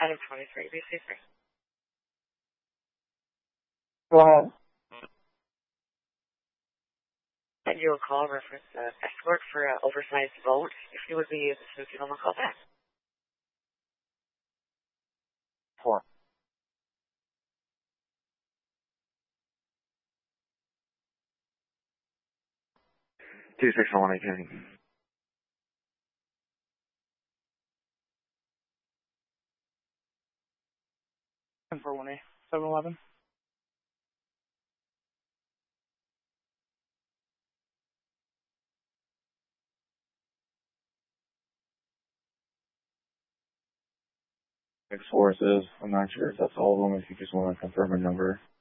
Item 23, BC3. Go ahead. And you will call reference escort for an oversized vote. If you would be so give them a call back. 4. Two 618. 1041A, 711. Forces. I'm not sure if that's all of them. If you just want to confirm a number.